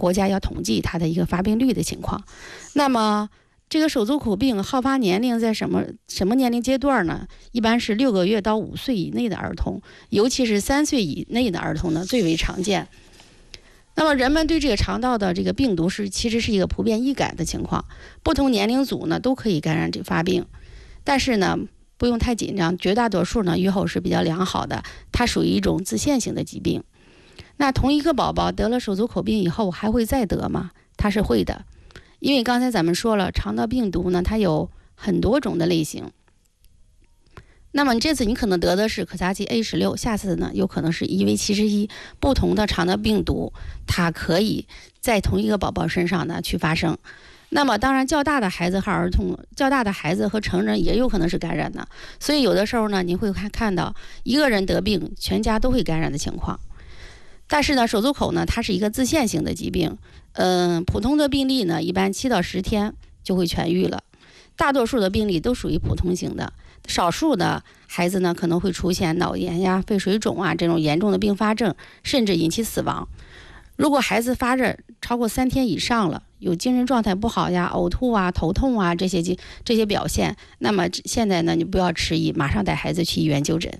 国家要统计它的一个发病率的情况。那么这个手足口病好发年龄在什么年龄阶段呢？一般是6个月到5岁以内的儿童，尤其是3岁以内的儿童呢最为常见。那么人们对这个肠道的这个病毒其实是一个普遍易感的情况，不同年龄组呢都可以感染这个发病，但是呢不用太紧张，绝大多数呢预后是比较良好的，它属于一种自限性的疾病。那同一个宝宝得了手足口病以后还会再得吗？它是会的，因为刚才咱们说了，肠道病毒呢它有很多种的类型。那么这次你可能得的是可萨奇 A16， 下次呢有可能是EV71，不同的肠道病毒它可以在同一个宝宝身上呢去发生。那么当然较大的孩子和成人也有可能是感染的，所以有的时候呢你会看到一个人得病全家都会感染的情况。但是呢手足口呢它是一个自限性的疾病，普通的病例呢一般7到10天就会痊愈了，大多数的病例都属于普通型的，少数的孩子呢可能会出现脑炎呀、肺水肿啊这种严重的并发症，甚至引起死亡。如果孩子发热超过3天以上了，有精神状态不好呀、呕吐啊、头痛啊这些表现，那么现在呢你不要迟疑，马上带孩子去医院就诊。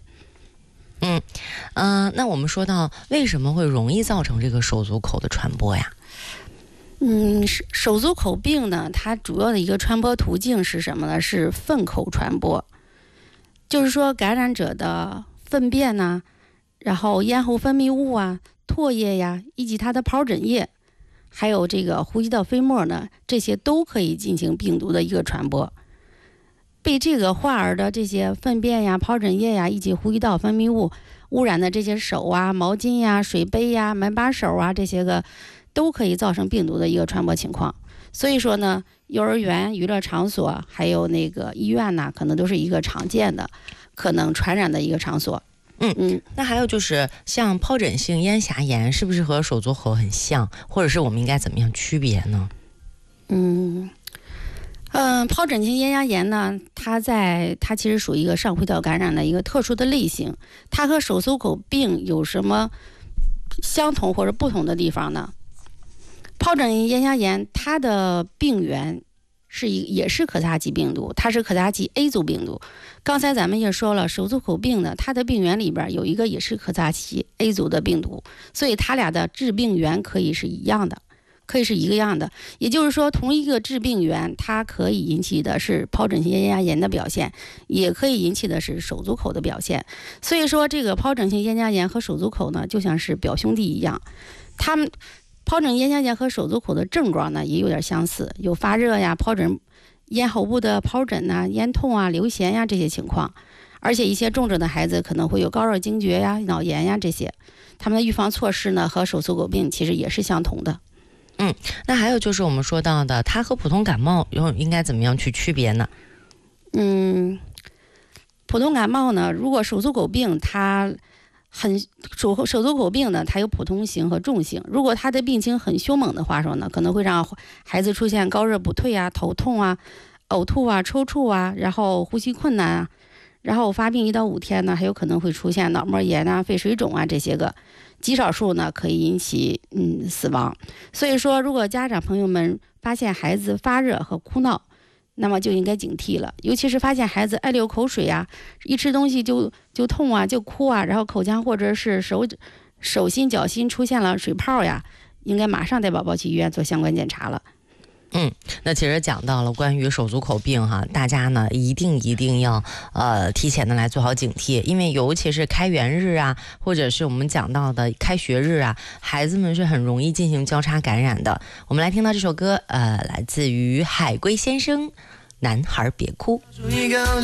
那我们说到为什么会容易造成这个手足口的传播呀？ 手足口病呢它主要的一个传播途径是什么呢？是粪口传播，就是说感染者的粪便呐，然后咽喉分泌物啊、唾液呀，以及它的疱疹液，还有这个呼吸道飞沫呢，这些都可以进行病毒的一个传播。被这个患儿的这些粪便呀、疱疹液呀以及呼吸道分泌物污染的这些手啊、毛巾呀、水杯呀、门把手啊，这些个都可以造成病毒的一个传播情况。所以说呢，幼儿园、娱乐场所还有那个医院呢，可能都是一个常见的可能传染的一个场所。 那还有就是像疱疹性咽峡炎是不是和手足口很像，或者是我们应该怎么样区别呢？ 疱疹性咽峡炎呢，它其实属于一个上呼吸道感染的一个特殊的类型。它和手足口病有什么相同或者不同的地方呢？疱疹性咽峡炎它的病源也是可萨奇病毒，它是可萨奇 A 族病毒。刚才咱们也说了，手足口病呢，它的病源里边有一个也是可萨奇 A 族的病毒，所以它俩的致病源可以是一样的，可以是一个样的。也就是说，同一个致病源，它可以引起的是疱疹性咽峡炎的表现，也可以引起的是手足口的表现。所以说，这个疱疹性咽峡炎和手足口呢，就像是表兄弟一样，它们疱疹咽峡炎和手足口的症状呢也有点相似，有发热呀、疱疹、咽喉部的疱疹呐、咽痛啊、流涎呀这些情况。而且一些重症的孩子可能会有高热惊厥呀、脑炎呀这些，他们的预防措施呢和手足口病其实也是相同的。 那还有就是我们说到的，它和普通感冒应该怎么样去区别呢？ 普通感冒呢，如果手足口病手足口病呢，它有普通型和重型。如果它的病情很凶猛的话说呢，可能会让孩子出现高热不退啊、头痛啊、呕吐啊、抽搐啊，然后呼吸困难啊，然后发病1到5天呢，还有可能会出现脑膜炎啊、肺水肿啊这些个，极少数呢可以引起死亡。所以说，如果家长朋友们发现孩子发热和哭闹，那么就应该警惕了，尤其是发现孩子爱流口水啊，一吃东西就痛啊，就哭啊，然后口腔或者是手心、脚心出现了水泡呀，应该马上带宝宝去医院做相关检查了。 那其实讲到了关于手足口病哈，大家呢一定要提前的来做好警惕，因为尤其是开园日啊，或者是我们讲到的开学日啊，孩子们是很容易进行交叉感染的。我们来听到这首歌，来自于海龟先生，男孩别哭。